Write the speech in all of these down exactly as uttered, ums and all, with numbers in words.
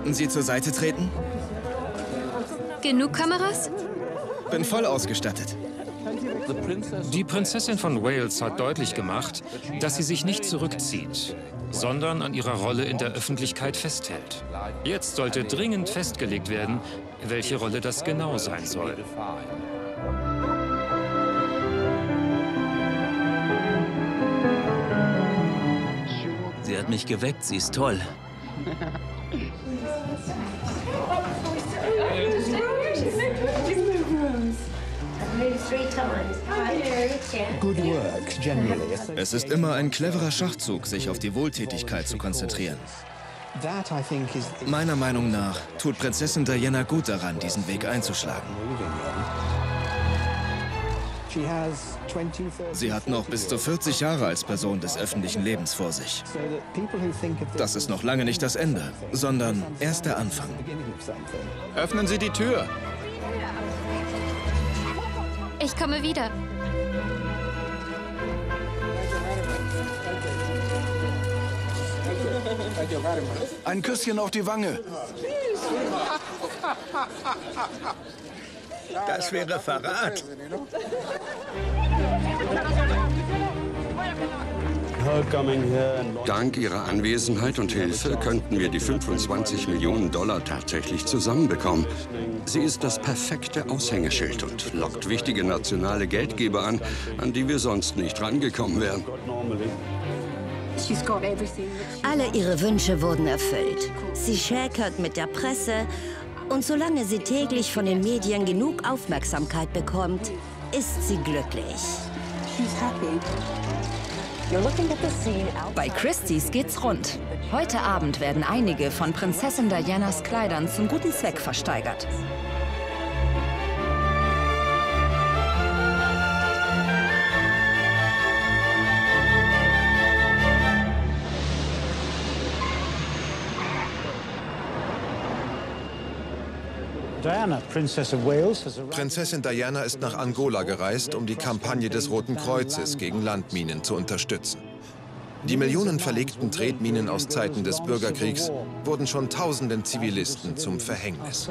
Könnten Sie zur Seite treten? Genug Kameras? Bin voll ausgestattet. Die Prinzessin von Wales hat deutlich gemacht, dass sie sich nicht zurückzieht, sondern an ihrer Rolle in der Öffentlichkeit festhält. Jetzt sollte dringend festgelegt werden, welche Rolle das genau sein soll. Sie hat mich geweckt, sie ist toll. Es ist immer ein cleverer Schachzug, sich auf die Wohltätigkeit zu konzentrieren. Meiner Meinung nach tut Prinzessin Diana gut daran, diesen Weg einzuschlagen. Sie hat noch bis zu vierzig Jahre als Person des öffentlichen Lebens vor sich. Das ist noch lange nicht das Ende, sondern erst der Anfang. Öffnen Sie die Tür! Ich komme wieder. Ein Küsschen auf die Wange. Das wäre Verrat. Dank Ihrer Anwesenheit und Hilfe könnten wir die fünfundzwanzig Millionen Dollar tatsächlich zusammenbekommen. Sie ist das perfekte Aushängeschild und lockt wichtige nationale Geldgeber an, an die wir sonst nicht rangekommen wären. Alle ihre Wünsche wurden erfüllt. Sie schäkert mit der Presse und solange sie täglich von den Medien genug Aufmerksamkeit bekommt, ist sie glücklich. Bei Christie's geht's rund. Heute Abend werden einige von Prinzessin Dianas Kleidern zum guten Zweck versteigert. Prinzessin Diana ist nach Angola gereist, um die Kampagne des Roten Kreuzes gegen Landminen zu unterstützen. Die Millionen verlegten Tretminen aus Zeiten des Bürgerkriegs wurden schon tausenden Zivilisten zum Verhängnis.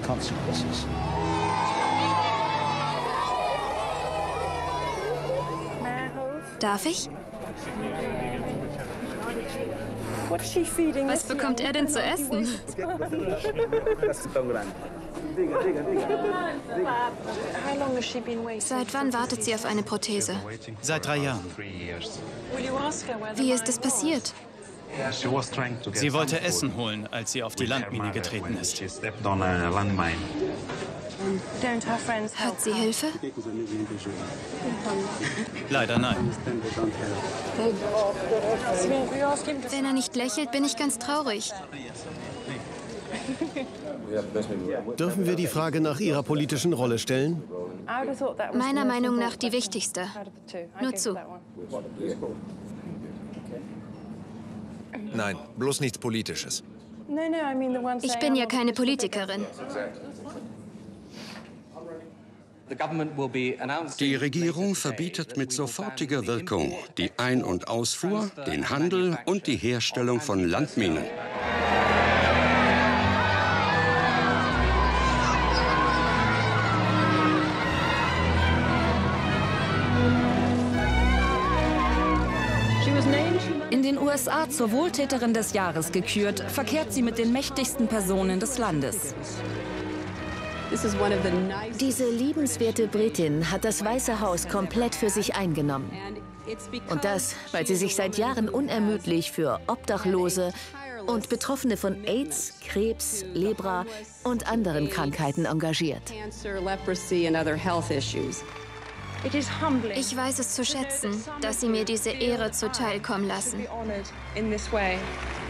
Darf ich? Was bekommt er denn zu essen? Seit wann wartet sie auf eine Prothese? Seit drei Jahren. Wie ist es passiert? Sie wollte Essen holen, als sie auf die Landmine getreten ist. Hat sie Hilfe? Leider nein. Wenn er nicht lächelt, bin ich ganz traurig. Dürfen wir die Frage nach Ihrer politischen Rolle stellen? Meiner Meinung nach die wichtigste. Nur zu. Nein, bloß nichts Politisches. Ich bin ja keine Politikerin. Die Regierung verbietet mit sofortiger Wirkung die Ein- und Ausfuhr, den Handel und die Herstellung von Landminen. In den U S A zur Wohltäterin des Jahres gekürt, verkehrt sie mit den mächtigsten Personen des Landes. Diese liebenswerte Britin hat das Weiße Haus komplett für sich eingenommen. Und das, weil sie sich seit Jahren unermüdlich für Obdachlose und Betroffene von AIDS, Krebs, Lepra und anderen Krankheiten engagiert. Ich weiß es zu schätzen, dass Sie mir diese Ehre zuteilkommen lassen.